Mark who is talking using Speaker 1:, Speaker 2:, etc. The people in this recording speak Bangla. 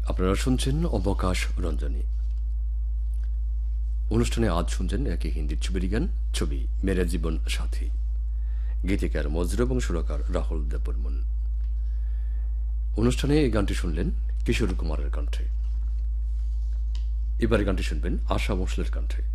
Speaker 1: আপনারা শুনছেন অবকাশ রঞ্জনী। অনুষ্ঠানে আজ শুনছেন একই হিন্দির ছবির গান, ছবি মেরে জীবন সাথী। গীতিকার মজরু এবং সুরকার রাহুল দেববর্মন। অনুষ্ঠানে এই গানটি শুনলেন কিশোর কুমারের কণ্ঠে। এবারে গানটি শুনবেন আশা ভোসলের কণ্ঠে।